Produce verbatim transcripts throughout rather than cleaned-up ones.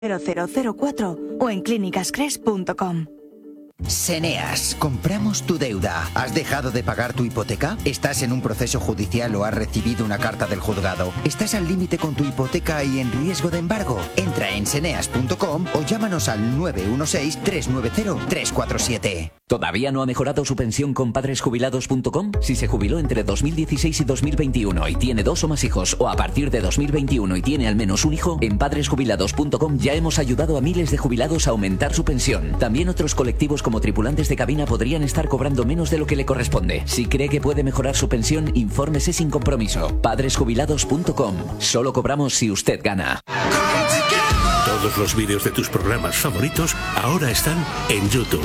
cero cero cero cuatro o en clínicascres punto com. Seneas, compramos tu deuda. ¿Has dejado de pagar tu hipoteca? ¿Estás en un proceso judicial o has recibido una carta del juzgado? ¿Estás al límite con tu hipoteca y en riesgo de embargo? Entra en seneas punto com o llámanos al nueve uno seis, tres nueve cero, tres cuatro siete. ¿Todavía no ha mejorado su pensión con padres jubilados punto com? Si se jubiló entre dos mil dieciséis y dos mil veintiuno y tiene dos o más hijos, o a partir de dos mil veintiuno y tiene al menos un hijo, en padres jubilados punto com ya hemos ayudado a miles de jubilados a aumentar su pensión. También otros colectivos como tripulantes de cabina podrían estar cobrando menos de lo que le corresponde. Si cree que puede mejorar su pensión, infórmese sin compromiso. padres jubilados punto com. Solo cobramos si usted gana. Todos los vídeos de tus programas favoritos ahora están en YouTube.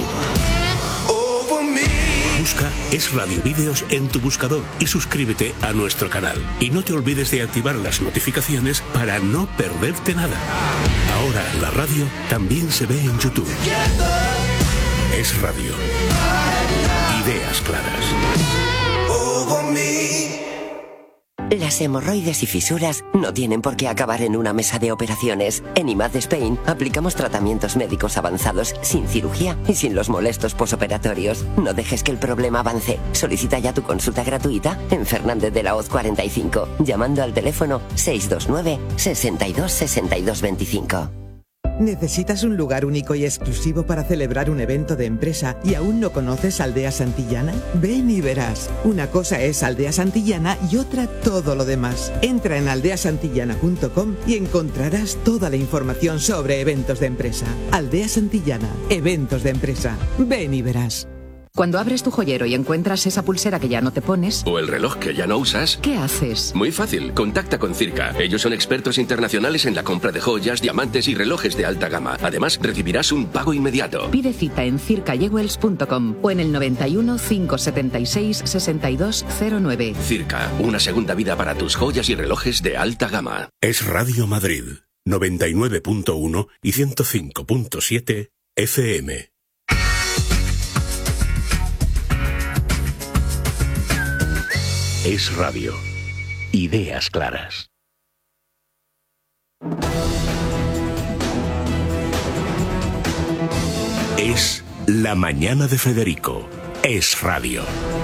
Busca Es Radio Vídeos en tu buscador y suscríbete a nuestro canal. Y no te olvides de activar las notificaciones para no perderte nada. Ahora la radio también se ve en YouTube. Es Radio. Ideas claras. Las hemorroides y fisuras no tienen por qué acabar en una mesa de operaciones. En I M A D Spain aplicamos tratamientos médicos avanzados sin cirugía y sin los molestos posoperatorios. No dejes que el problema avance. Solicita ya tu consulta gratuita en Fernández de la Hoz cuarenta y cinco, llamando al teléfono seis dos nueve, sesenta y dos, sesenta y dos veinticinco. ¿Necesitas un lugar único y exclusivo para celebrar un evento de empresa y aún no conoces Aldea Santillana? Ven y verás. Una cosa es Aldea Santillana y otra todo lo demás. Entra en aldea santillana punto com y encontrarás toda la información sobre eventos de empresa. Aldea Santillana, eventos de empresa. Ven y verás. Cuando abres tu joyero y encuentras esa pulsera que ya no te pones... O el reloj que ya no usas... ¿Qué haces? Muy fácil, contacta con Circa. Ellos son expertos internacionales en la compra de joyas, diamantes y relojes de alta gama. Además, recibirás un pago inmediato. Pide cita en circa jewels punto com o en el noventa y uno, cinco setenta y seis, sesenta y dos cero nueve. Circa, una segunda vida para tus joyas y relojes de alta gama. Es Radio Madrid, noventa y nueve punto uno y ciento cinco punto siete F M. Es Radio. Ideas claras. Es La Mañana de Federico. Es Radio.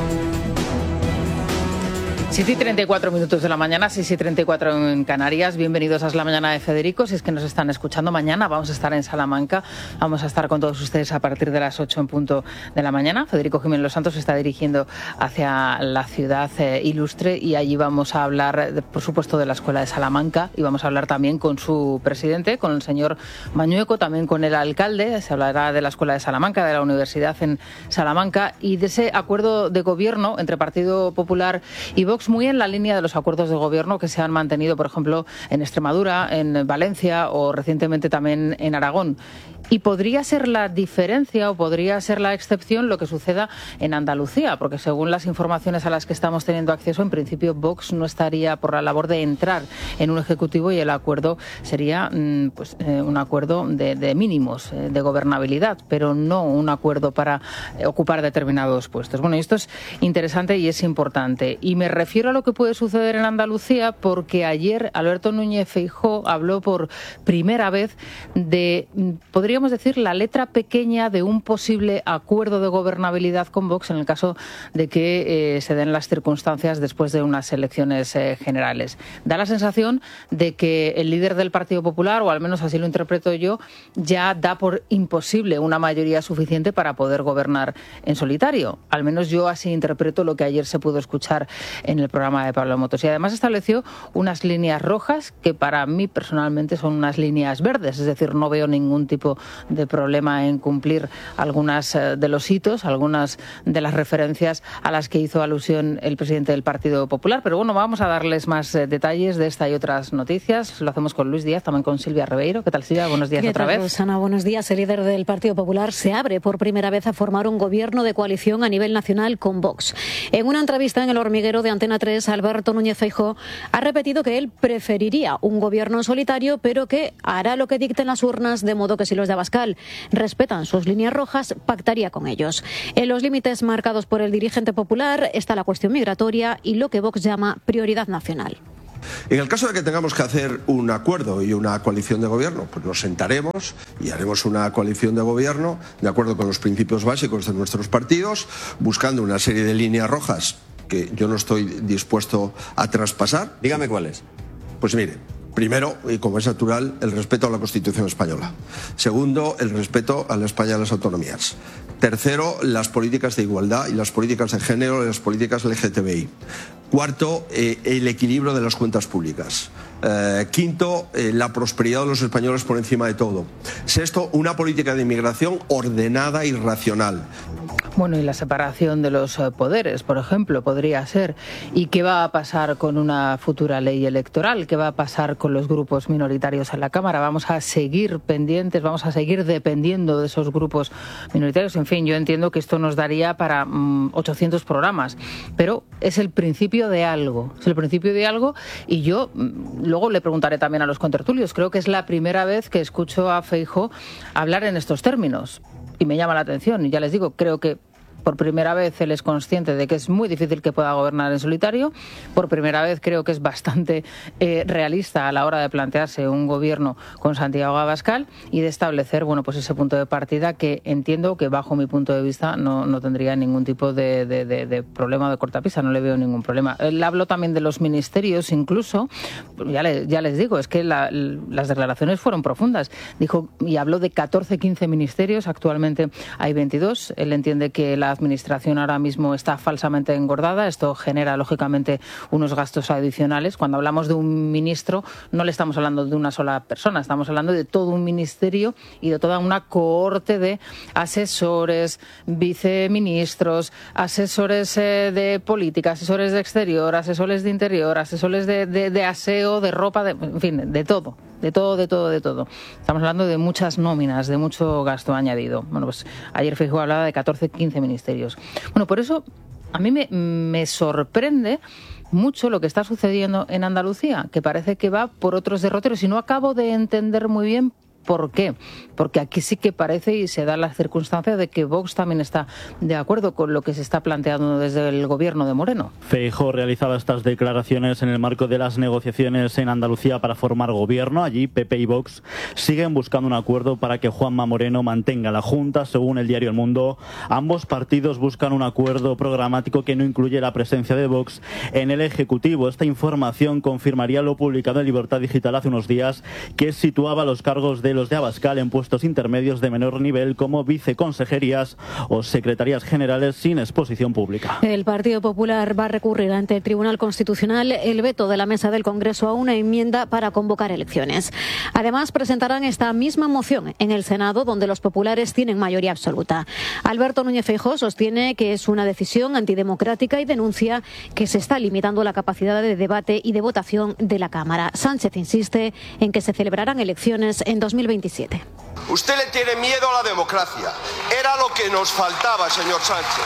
siete y treinta y cuatro minutos de la mañana, seis y treinta y cuatro en Canarias. Bienvenidos a Es la Mañana de Federico. Si es que nos están escuchando, mañana vamos a estar en Salamanca. Vamos a estar con todos ustedes a partir de las ocho en punto de la mañana. Federico Jiménez Los Santos se está dirigiendo hacia la ciudad eh, ilustre y allí vamos a hablar, de, por supuesto, de la Escuela de Salamanca y vamos a hablar también con su presidente, con el señor Mañueco, también con el alcalde. Se hablará de la Escuela de Salamanca, de la Universidad en Salamanca y de ese acuerdo de gobierno entre Partido Popular y Vox, muy en la línea de los acuerdos de gobierno que se han mantenido, por ejemplo, en Extremadura, en Valencia o recientemente también en Aragón. Y podría ser la diferencia o podría ser la excepción lo que suceda en Andalucía, porque según las informaciones a las que estamos teniendo acceso, en principio Vox no estaría por la labor de entrar en un ejecutivo y el acuerdo sería pues eh, un acuerdo de, de mínimos, eh, de gobernabilidad, pero no un acuerdo para eh, ocupar determinados puestos. Bueno, y esto es interesante y es importante. Y me refiero a lo que puede suceder en Andalucía porque ayer Alberto Núñez Feijóo habló por primera vez de, podríamos decir, la letra pequeña de un posible acuerdo de gobernabilidad con Vox en el caso de que eh, se den las circunstancias después de unas elecciones eh, generales. Da la sensación de que el líder del Partido Popular, o al menos así lo interpreto yo, ya da por imposible una mayoría suficiente para poder gobernar en solitario. Al menos yo así interpreto lo que ayer se pudo escuchar en el programa de Pablo Motos. Y además estableció unas líneas rojas que para mí personalmente son unas líneas verdes, es decir, no veo ningún tipo de problema en cumplir algunas de los hitos, algunas de las referencias a las que hizo alusión el presidente del Partido Popular. Pero bueno, vamos a darles más eh, detalles de esta y otras noticias. Lo hacemos con Luis Díaz, también con Silvia Ribeiro. ¿Qué tal, Silvia? Buenos días otra vez. Rosana, buenos días. El líder del Partido Popular se abre por primera vez a formar un gobierno de coalición a nivel nacional con Vox. En una entrevista en El Hormiguero de Antena tres, Alberto Núñez Feijóo ha repetido que él preferiría un gobierno en solitario, pero que hará lo que dicten las urnas, de modo que si los de Abascal respetan sus líneas rojas, pactaría con ellos. En los límites marcados por el dirigente popular está la cuestión migratoria y lo que Vox llama prioridad nacional. En el caso de que tengamos que hacer un acuerdo y una coalición de gobierno, pues nos sentaremos y haremos una coalición de gobierno de acuerdo con los principios básicos de nuestros partidos, buscando una serie de líneas rojas que yo no estoy dispuesto a traspasar. Dígame cuáles. Pues mire, primero, y como es natural, el respeto a la Constitución española. Segundo, el respeto a la España de las autonomías. Tercero, las políticas de igualdad y las políticas de género y las políticas L G T B I. Cuarto, eh, el equilibrio de las cuentas públicas. Eh, quinto, eh, la prosperidad de los españoles por encima de todo. Sexto, una política de inmigración ordenada y racional. Bueno, y la separación de los poderes, por ejemplo, podría ser. ¿Y qué va a pasar con una futura ley electoral? ¿Qué va a pasar con los grupos minoritarios en la Cámara? ¿Vamos a seguir pendientes, vamos a seguir dependiendo de esos grupos minoritarios? En fin, yo entiendo que esto nos daría para mmm, ochocientos programas, pero es el principio de algo, es el principio de algo y yo mmm, luego le preguntaré también a los contertulios. Creo que es la primera vez que escucho a Feijóo hablar en estos términos. Y me llama la atención, y ya les digo, creo que por primera vez él es consciente de que es muy difícil que pueda gobernar en solitario. Por primera vez creo que es bastante eh, realista a la hora de plantearse un gobierno con Santiago Abascal y de establecer, bueno, pues ese punto de partida que entiendo que bajo mi punto de vista no, no tendría ningún tipo de, de, de, de problema de cortapisa, no le veo ningún problema. Él habló también de los ministerios incluso, ya, le, ya les digo, es que la, las declaraciones fueron profundas. Dijo y habló de catorce, quince ministerios, actualmente hay veintidós. Él entiende que la administración ahora mismo está falsamente engordada. Esto genera, lógicamente, unos gastos adicionales. Cuando hablamos de un ministro, no le estamos hablando de una sola persona, estamos hablando de todo un ministerio y de toda una cohorte de asesores, viceministros, asesores eh, de política, asesores de exterior, asesores de interior, asesores de, de, de aseo, de ropa, de, en fin, de todo. De todo, de todo, de todo. Estamos hablando de muchas nóminas, de mucho gasto añadido. Bueno, pues ayer Feijóo hablaba de catorce, quince ministerios. Bueno, por eso a mí me, me sorprende mucho lo que está sucediendo en Andalucía, que parece que va por otros derroteros y no acabo de entender muy bien ¿por qué? Porque aquí sí que parece y se da la circunstancia de que Vox también está de acuerdo con lo que se está planteando desde el gobierno de Moreno. Feijóo realizaba estas declaraciones en el marco de las negociaciones en Andalucía para formar gobierno. Allí P P y Vox siguen buscando un acuerdo para que Juanma Moreno mantenga la Junta. Según el diario El Mundo, ambos partidos buscan un acuerdo programático que no incluye la presencia de Vox en el Ejecutivo. Esta información confirmaría lo publicado en Libertad Digital hace unos días, que situaba los cargos de los de Abascal en puestos intermedios de menor nivel como viceconsejerías o secretarías generales sin exposición pública. El Partido Popular va a recurrir ante el Tribunal Constitucional el veto de la mesa del Congreso a una enmienda para convocar elecciones. Además, presentarán esta misma moción en el Senado, donde los populares tienen mayoría absoluta. Alberto Núñez Feijóo sostiene que es una decisión antidemocrática y denuncia que se está limitando la capacidad de debate y de votación de la Cámara. Sánchez insiste en que se celebrarán elecciones en dos mil veintisiete. Usted le tiene miedo a la democracia. Era lo que nos faltaba, señor Sánchez.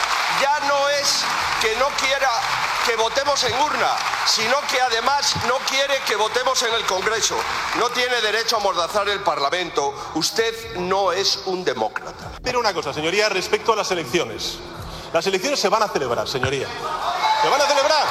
Ya no es que no quiera que votemos en urna, sino que además no quiere que votemos en el Congreso. No tiene derecho a amordazar el Parlamento. Usted no es un demócrata. Pero una cosa, señoría, respecto a las elecciones. Las elecciones se van a celebrar, señoría. ¿Se van a celebrar?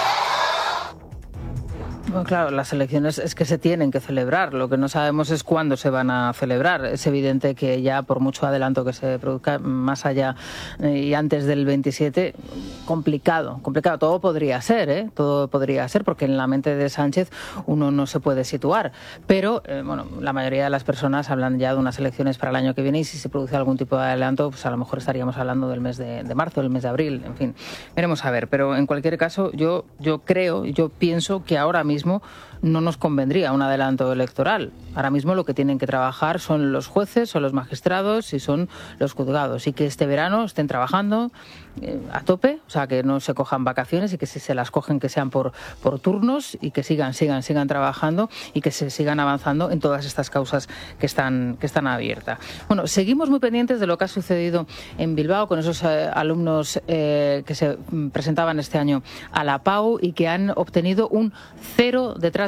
Bueno, claro, las elecciones es que se tienen que celebrar. Lo que no sabemos es cuándo se van a celebrar. Es evidente que ya por mucho adelanto que se produzca más allá eh, y antes del veintisiete, complicado, complicado. Todo podría ser, ¿eh? Todo podría ser, porque en la mente de Sánchez uno no se puede situar. Pero, eh, bueno, la mayoría de las personas hablan ya de unas elecciones para el año que viene y si se produce algún tipo de adelanto, pues a lo mejor estaríamos hablando del mes de, de marzo, del mes de abril, en fin. Veremos a ver. Pero en cualquier caso, yo, yo creo, yo pienso que ahora mismo no nos convendría un adelanto electoral. Ahora mismo lo que tienen que trabajar son los jueces, son los magistrados y son los juzgados. Y que este verano estén trabajando eh, a tope, o sea, que no se cojan vacaciones y que si se las cogen que sean por, por turnos y que sigan, sigan, sigan trabajando y que se sigan avanzando en todas estas causas que están, que están abiertas. Bueno, seguimos muy pendientes de lo que ha sucedido en Bilbao con esos eh, alumnos eh, que se presentaban este año a la P A U y que han obtenido un cero detrás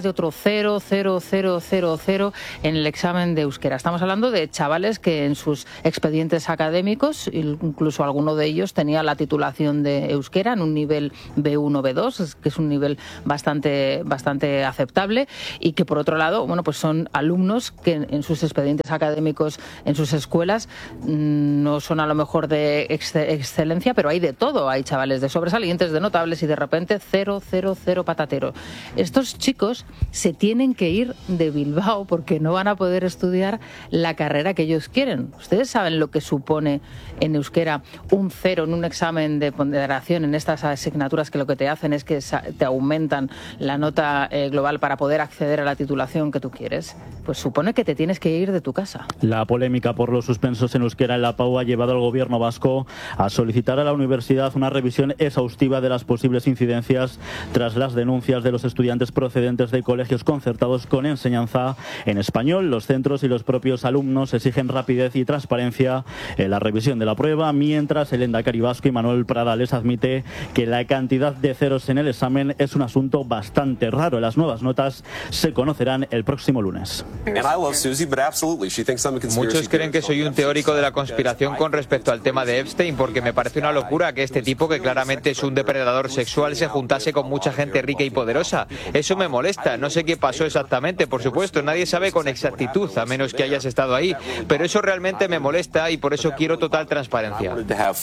más de otro cero, cero, cero, cero, cero en el examen de euskera. Estamos hablando de chavales que en sus expedientes académicos, incluso alguno de ellos tenía la titulación de euskera en un nivel B uno, B dos, que es un nivel bastante, bastante aceptable, y que por otro lado, bueno, pues son alumnos que en, en sus expedientes académicos, en sus escuelas, no son a lo mejor de ex excelencia, pero hay de todo. Hay chavales de sobresalientes, de notables, y de repente cero, cero, cero patatero. Estos chicos se tienen que ir de Bilbao porque no van a poder estudiar la carrera que ellos quieren. ¿Ustedes saben lo que supone en euskera un cero en un examen de ponderación en estas asignaturas, que lo que te hacen es que te aumentan la nota eh, global para poder acceder a la titulación que tú quieres? Pues supone que te tienes que ir de tu casa. La polémica por los suspensos en euskera en la P A U ha llevado al gobierno vasco a solicitar a la universidad una revisión exhaustiva de las posibles incidencias tras las denuncias de los estudiantes procedentes de colegios concertados con enseñanza en español. Los centros y los propios alumnos exigen rapidez y transparencia en la revisión de la prueba, mientras el lehendakari vasco Imanol Pradales admite que la cantidad de ceros en el examen es un asunto bastante raro. Las nuevas notas se conocerán el próximo lunes. Muchos creen que soy un teórico de la conspiración con respecto al tema de Epstein, porque me parece una locura que este tipo, que claramente es un depredador sexual, se juntase con mucha gente rica y poderosa. Eso me molesta. No sé qué pasó exactamente, por supuesto, nadie sabe con exactitud, a menos que hayas estado ahí, pero eso realmente me molesta y por eso quiero total transparencia.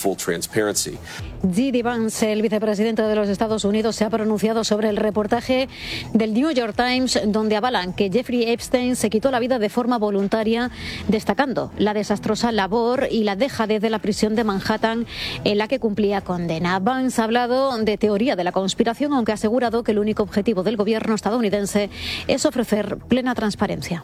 J D Vance, el vicepresidente de los Estados Unidos, se ha pronunciado sobre el reportaje del New York Times donde avalan que Jeffrey Epstein se quitó la vida de forma voluntaria, destacando la desastrosa labor y la dejadez de la prisión de Manhattan en la que cumplía condena. Vance ha hablado de teoría de la conspiración, aunque ha asegurado que el único objetivo del gobierno estadounidense es ofrecer plena transparencia.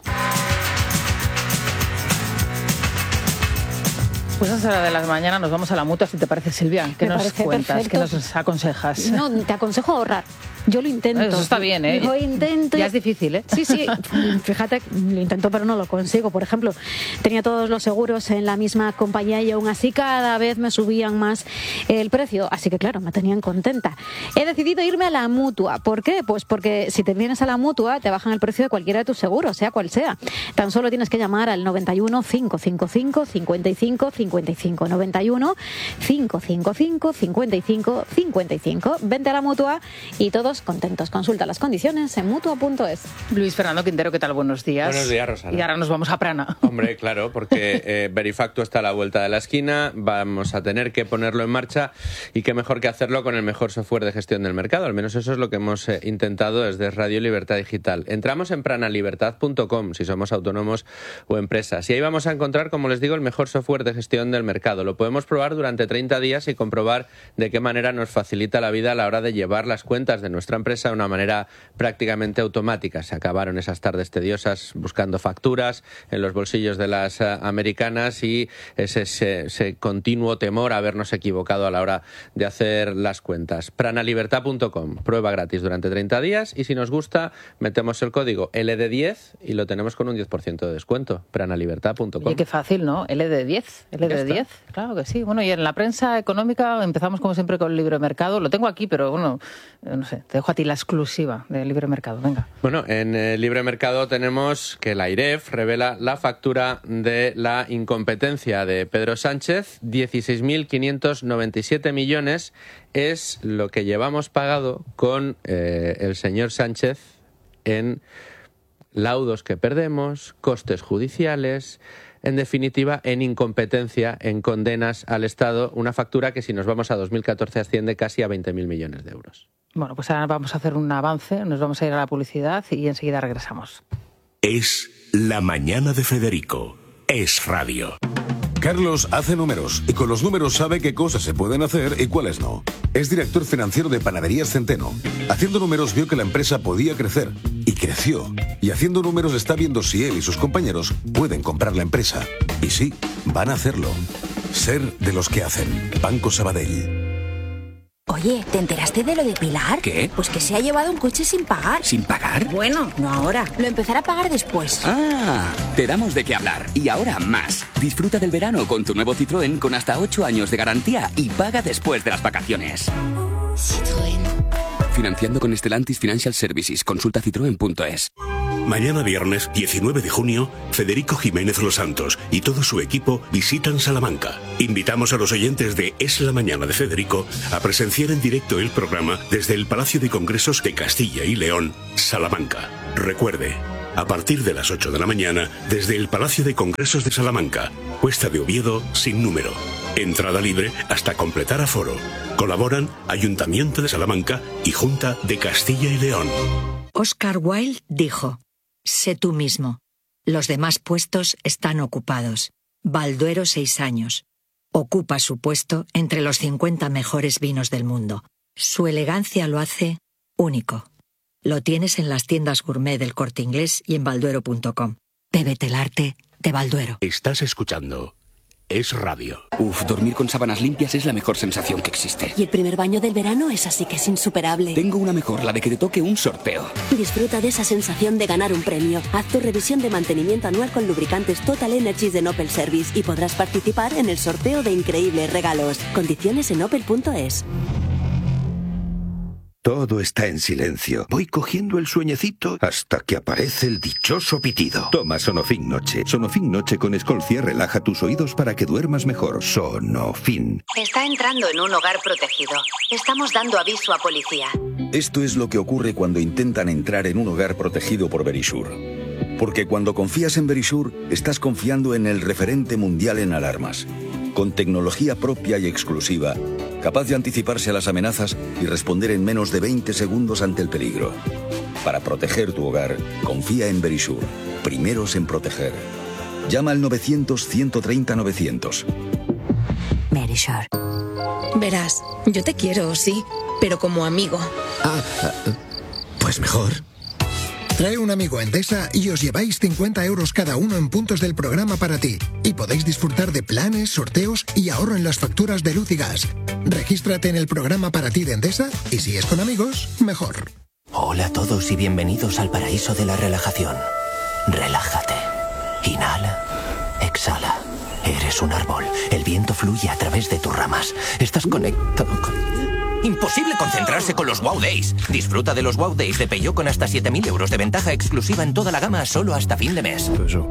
Pues a esa hora de la mañana nos vamos a la Mutua, si te parece, Silvia. ¿Qué nos cuentas? Perfecto. ¿Qué nos aconsejas? No, te aconsejo ahorrar. Yo lo intento. Eso está bien, ¿eh? Yo intento. Ya es difícil, ¿eh? Sí, sí. Fíjate, lo intento, pero no lo consigo. Por ejemplo, tenía todos los seguros en la misma compañía y aún así cada vez me subían más el precio. Así que, claro, me tenían contenta. He decidido irme a la Mutua. ¿Por qué? Pues porque si te vienes a la Mutua, te bajan el precio de cualquiera de tus seguros, sea cual sea. Tan solo tienes que llamar al noventa y uno, cinco cinco cinco, cincuenta y cinco cincuenta y cinco. noventa y uno, cinco cinco cinco, cincuenta y cinco cincuenta y cinco. Vente a la Mutua y todos contentos. Consulta las condiciones en mutua punto es. Luis Fernando Quintero, ¿qué tal? Buenos días. Buenos días, Rosana. Y ahora nos vamos a Prana. Hombre, claro, porque eh, Verifacto está a la vuelta de la esquina, vamos a tener que ponerlo en marcha y qué mejor que hacerlo con el mejor software de gestión del mercado. Al menos eso es lo que hemos eh, intentado desde Radio Libertad Digital. Entramos en pranalibertad punto com si somos autónomos o empresas y ahí vamos a encontrar, como les digo, el mejor software de gestión del mercado. Lo podemos probar durante treinta días y comprobar de qué manera nos facilita la vida a la hora de llevar las cuentas de nuestra empresa de una manera prácticamente automática. Se acabaron esas tardes tediosas buscando facturas en los bolsillos de las uh, americanas y ese, ese, ese continuo temor a habernos equivocado a la hora de hacer las cuentas. pranalibertad punto com, prueba gratis durante treinta días y si nos gusta metemos el código L D diez y lo tenemos con un diez por ciento de descuento. pranalibertad punto com. Oye, qué fácil, ¿no? L D diez. L D diez, claro que sí. Bueno, y en la prensa económica empezamos como siempre con el libre mercado. Lo tengo aquí, pero bueno, no sé, te dejo a ti la exclusiva del libre mercado. Venga. Bueno, en el libre mercado tenemos que la AIREF revela la factura de la incompetencia de Pedro Sánchez. dieciséis mil quinientos noventa y siete millones es lo que llevamos pagado con eh, el señor Sánchez en laudos que perdemos, costes judiciales, en definitiva, en incompetencia, en condenas al Estado, una factura que si nos vamos a dos mil catorce asciende casi a veinte mil millones de euros. Bueno, pues ahora vamos a hacer un avance, nos vamos a ir a la publicidad y enseguida regresamos. Es La Mañana de Federico. Es Radio. Carlos hace números y con los números sabe qué cosas se pueden hacer y cuáles no. Es director financiero de Panaderías Centeno. Haciendo números vio que la empresa podía crecer y creció. Y haciendo números está viendo si él y sus compañeros pueden comprar la empresa. Y sí, van a hacerlo. Ser de los que hacen. Banco Sabadell. Oye, ¿te enteraste de lo de Pilar? ¿Qué? Pues que se ha llevado un coche sin pagar. ¿Sin pagar? Bueno, no ahora. Lo empezará a pagar después. Ah, te damos de qué hablar. Y ahora más. Disfruta del verano con tu nuevo Citroën con hasta ocho años de garantía y paga después de las vacaciones. Citroën. Financiando con Stellantis Financial Services. Consulta citroen punto es. Mañana viernes, diecinueve de junio, Federico Jiménez Los Santos y todo su equipo visitan Salamanca. Invitamos a los oyentes de Es la Mañana de Federico a presenciar en directo el programa desde el Palacio de Congresos de Castilla y León, Salamanca. Recuerde, a partir de las ocho de la mañana, desde el Palacio de Congresos de Salamanca, Cuesta de Oviedo, sin número. Entrada libre hasta completar aforo. Colaboran Ayuntamiento de Salamanca y Junta de Castilla y León. Oscar Wilde dijo: sé tú mismo. Los demás puestos están ocupados. Balduero, seis años. Ocupa su puesto entre los cincuenta mejores vinos del mundo. Su elegancia lo hace único. Lo tienes en las tiendas gourmet del Corte Inglés y en balduero punto com. Bébete el arte de Balduero. Estás escuchando Es Radio. Uf, dormir con sábanas limpias es la mejor sensación que existe. Y el primer baño del verano es así que es insuperable. Tengo una mejor, la de que te toque un sorteo. Disfruta de esa sensación de ganar un premio. Haz tu revisión de mantenimiento anual con lubricantes Total Energies de Opel Service y podrás participar en el sorteo de increíbles regalos. Condiciones en opel punto es. Todo está en silencio. Voy cogiendo el sueñecito hasta que aparece el dichoso pitido. Toma Sonofin Noche. Sonofin Noche con Escolcia relaja tus oídos para que duermas mejor. Sonofin. Está entrando en un hogar protegido. Estamos dando aviso a policía. Esto es lo que ocurre cuando intentan entrar en un hogar protegido por Verisure. Porque cuando confías en Verisure, estás confiando en el referente mundial en alarmas. Con tecnología propia y exclusiva, capaz de anticiparse a las amenazas y responder en menos de veinte segundos ante el peligro. Para proteger tu hogar, confía en Verisure. Primeros en proteger. Llama al novecientos, ciento treinta, novecientos. Verisure. Verás, yo te quiero, sí, pero como amigo. Ah, pues mejor. Trae un amigo a Endesa y os lleváis cincuenta euros cada uno en puntos del programa para ti. Y podéis disfrutar de planes, sorteos y ahorro en las facturas de luz y gas. Regístrate en el programa para ti de Endesa y si es con amigos, mejor. Hola a todos y bienvenidos al paraíso de la relajación. Relájate. Inhala. Exhala. Eres un árbol. El viento fluye a través de tus ramas. Estás conectado con... Imposible concentrarse con los Wow Days. Disfruta de los Wow Days de Peugeot con hasta siete mil euros de ventaja exclusiva en toda la gama solo hasta fin de mes.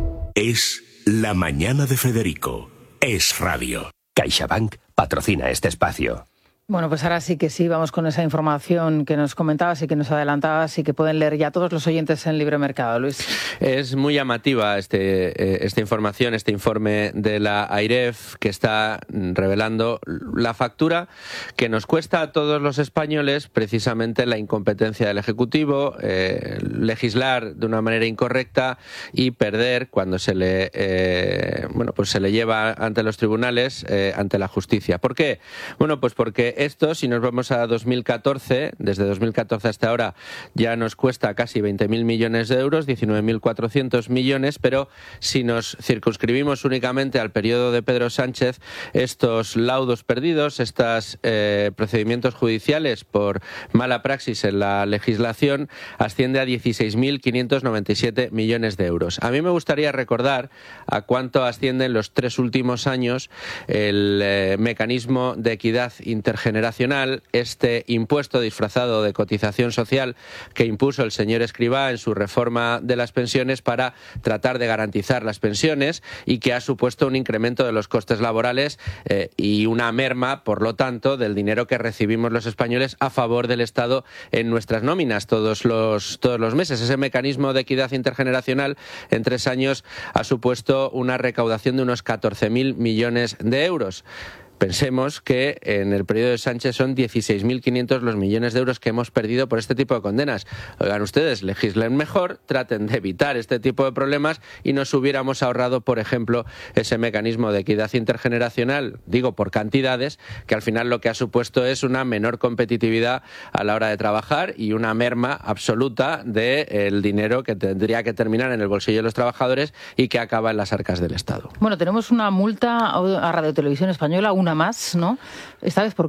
Es La Mañana de Federico. Es Radio. CaixaBank patrocina este espacio. Bueno, pues ahora sí que sí, vamos con esa información que nos comentabas y que nos adelantabas y que pueden leer ya todos los oyentes en Libre Mercado, Luis. Es muy llamativa este, esta información, este informe de la AIREF que está revelando la factura que nos cuesta a todos los españoles precisamente la incompetencia del Ejecutivo, eh, legislar de una manera incorrecta y perder cuando se le, eh, bueno, pues se le lleva ante los tribunales, eh, ante la justicia. ¿Por qué? Bueno, pues porque esto, si nos vamos a dos mil catorce, desde dos mil catorce hasta ahora, ya nos cuesta casi veinte mil millones de euros, diecinueve mil cuatrocientos millones, pero si nos circunscribimos únicamente al periodo de Pedro Sánchez, estos laudos perdidos, estos eh, procedimientos judiciales por mala praxis en la legislación, asciende a dieciséis mil quinientos noventa y siete millones de euros. A mí me gustaría recordar a cuánto asciende en los tres últimos años el eh, mecanismo de equidad intergeneracional generacional, este impuesto disfrazado de cotización social que impuso el señor Escrivá en su reforma de las pensiones para tratar de garantizar las pensiones y que ha supuesto un incremento de los costes laborales eh, y una merma, por lo tanto, del dinero que recibimos los españoles a favor del Estado en nuestras nóminas todos los, todos los meses. Ese mecanismo de equidad intergeneracional en tres años ha supuesto una recaudación de unos catorce mil millones de euros. Pensemos que en el periodo de Sánchez son dieciséis mil quinientos los millones de euros que hemos perdido por este tipo de condenas. Oigan ustedes, legislen mejor, traten de evitar este tipo de problemas y nos hubiéramos ahorrado, por ejemplo, ese mecanismo de equidad intergeneracional, digo por cantidades, que al final lo que ha supuesto es una menor competitividad a la hora de trabajar y una merma absoluta del dinero que tendría que terminar en el bolsillo de los trabajadores y que acaba en las arcas del Estado. Bueno, tenemos una multa a Radio Televisión Española, una más, ¿no? ¿Esta vez por qué?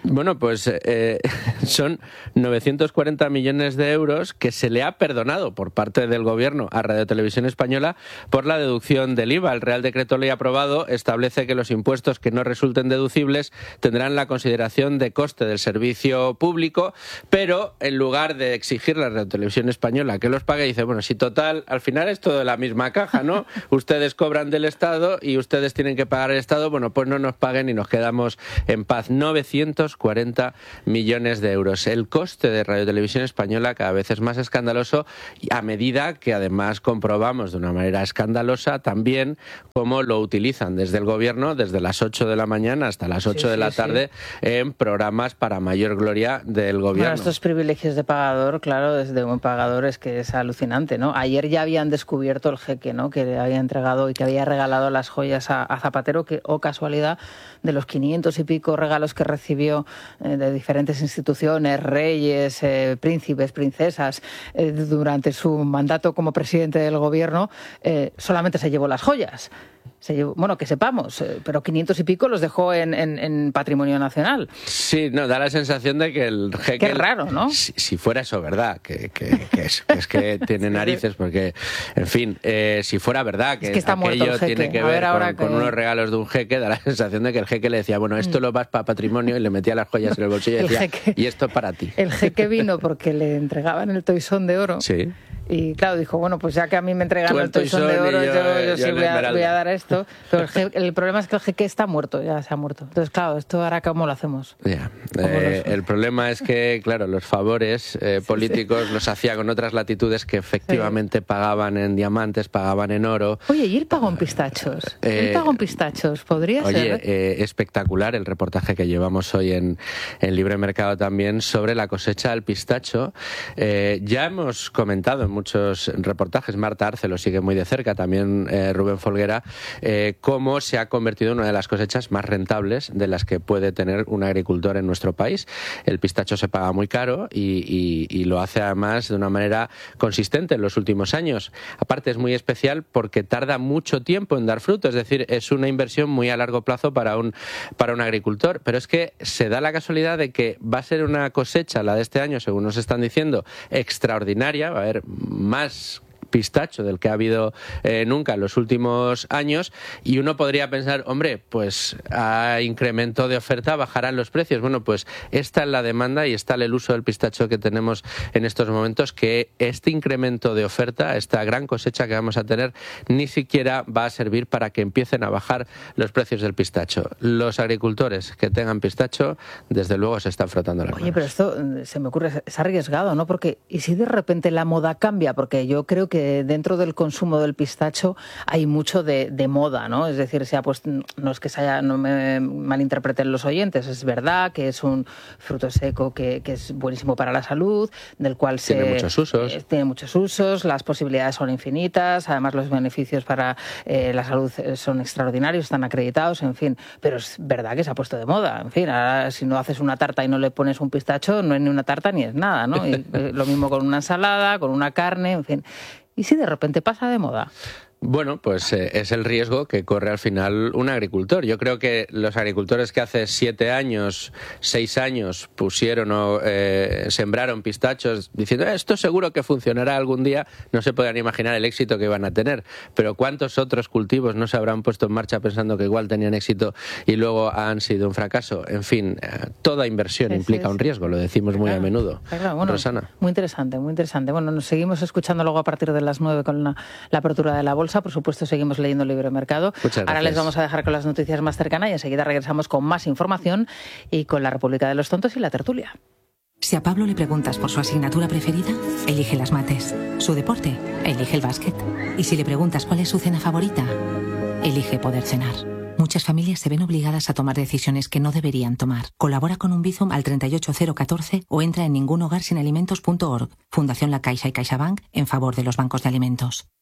Bueno, pues eh, son novecientos cuarenta millones de euros que se le ha perdonado por parte del Gobierno a Radio Televisión Española por la deducción del I V A. El Real Decreto Ley aprobado establece que los impuestos que no resulten deducibles tendrán la consideración de coste del servicio público, pero en lugar de exigirle a Radio Televisión Española que los pague, dice, bueno, si total, al final es todo de la misma caja, ¿no? Ustedes cobran del Estado y ustedes tienen que pagar el Estado, bueno, pues no nos paguen y nos quedamos en paz. novecientos cuarenta millones de euros. El coste de Radio Televisión Española cada vez es más escandaloso, a medida que además comprobamos de una manera escandalosa también cómo lo utilizan desde el Gobierno desde las ocho de la mañana hasta las ocho sí, de la sí, tarde sí. en programas para mayor gloria del Gobierno. Bueno, estos privilegios de pagador, claro, desde un pagador es que es alucinante, ¿no? Ayer ya habían descubierto el jeque, ¿no? Que le había entregado y que había regalado las joyas a, a Zapatero, que, oh casualidad, de los quinientos y pico regalos que recibió eh, de diferentes instituciones, reyes, eh, príncipes, princesas, eh, durante su mandato como presidente del Gobierno, eh, solamente se llevó las joyas. Se llevó, bueno, que sepamos, eh, pero quinientos y pico los dejó en, en, en Patrimonio Nacional. Sí, no, da la sensación de que el jeque... Qué raro, ¿no? Si, si fuera eso verdad, que, que, que, es, que es que tiene narices, porque, en fin, eh, si fuera verdad que, es que está aquello tiene que A ver, ver ahora con, que... con unos regalos de un jeque, da la sensación de que el jeque le decía, bueno, esto lo vas para patrimonio, y le metía las joyas en el bolsillo y decía, jeque, y esto para ti. El jeque vino porque le entregaban el toisón de oro. Sí. Y claro, dijo, bueno, pues ya que a mí me entregan el toisón de oro, yo, yo, yo sí voy a, voy a dar esto. Pero el, jeque, el problema es que el jeque está muerto, ya se ha muerto. Entonces, claro, esto ahora ¿cómo lo hacemos? Yeah. Eh, el problema es que, claro, los favores eh, políticos sí, sí. los hacía con otras latitudes que efectivamente sí. pagaban en diamantes, pagaban en oro. Oye, ¿y él pagó en pistachos? Eh, ¿Él pagó en pistachos? ¿Podría oye, ser? Oye, eh, espectacular el reportaje que llevamos hoy en, en Libre Mercado también sobre la cosecha del pistacho. Eh, ya hemos comentado en muchos reportajes, Marta Arce lo sigue muy de cerca, también eh, Rubén Folguera, eh, cómo se ha convertido en una de las cosechas más rentables de las que puede tener un agricultor en nuestro país. El pistacho se paga muy caro y, y, y lo hace además de una manera consistente en los últimos años. Aparte es muy especial porque tarda mucho tiempo en dar fruto, es decir, es una inversión muy a largo plazo para un, para un agricultor, pero es que se da la casualidad de que va a ser una cosecha, la de este año, según nos están diciendo, extraordinaria, va a haber más pistacho del que ha habido eh, nunca en los últimos años, y uno podría pensar, hombre, pues a incremento de oferta bajarán los precios. Bueno, pues esta es la demanda y está el uso del pistacho que tenemos en estos momentos, que este incremento de oferta, esta gran cosecha que vamos a tener, ni siquiera va a servir para que empiecen a bajar los precios del pistacho. Los agricultores que tengan pistacho, desde luego se están frotando las manos. Oye, pero esto se me ocurre, es arriesgado, ¿no? Porque, ¿y si de repente la moda cambia? Porque yo creo que dentro del consumo del pistacho hay mucho de, de moda, ¿no? Es decir, se ha puesto, no es que se haya, no me malinterpreten los oyentes, es verdad que es un fruto seco que, que es buenísimo para la salud, del cual se... Tiene muchos usos. Eh, tiene muchos usos, las posibilidades son infinitas, además los beneficios para eh, la salud son extraordinarios, están acreditados, en fin, pero es verdad que se ha puesto de moda, en fin, ahora si no haces una tarta y no le pones un pistacho, no es ni una tarta ni es nada, ¿no? Y, eh, lo mismo con una ensalada, con una carne, en fin. ¿Y si de repente pasa de moda? Bueno, pues eh, es el riesgo que corre al final un agricultor. Yo creo que los agricultores que hace siete años, seis años pusieron o eh, sembraron pistachos diciendo eh, esto seguro que funcionará algún día, no se podían imaginar el éxito que iban a tener. Pero ¿cuántos otros cultivos no se habrán puesto en marcha pensando que igual tenían éxito y luego han sido un fracaso? En fin, eh, toda inversión sí, implica sí, un riesgo, lo decimos muy claro, a menudo. Claro, bueno, Rosana. Muy interesante, muy interesante. Bueno, nos seguimos escuchando luego a partir de las nueve con la, la apertura de la bolsa. Por supuesto, seguimos leyendo Libre Mercado. Ahora les vamos a dejar con las noticias más cercanas y enseguida regresamos con más información y con la República de los Tontos y la tertulia. Si a Pablo le preguntas por su asignatura preferida, elige las mates. Su deporte, elige el básquet. Y si le preguntas cuál es su cena favorita, elige poder cenar. Muchas familias se ven obligadas a tomar decisiones que no deberían tomar. Colabora con un Bizum al treinta y ocho cero catorce o entra en ningunhogarsinalimentos punto org. Fundación La Caixa y CaixaBank en favor de los bancos de alimentos.